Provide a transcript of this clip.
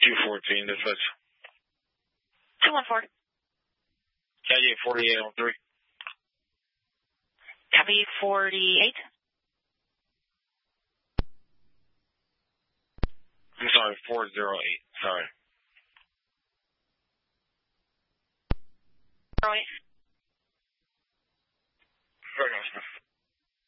214, dispatch. 214. Calle 48 on 3. Copy 48. I'm sorry, 408. Sorry. 408.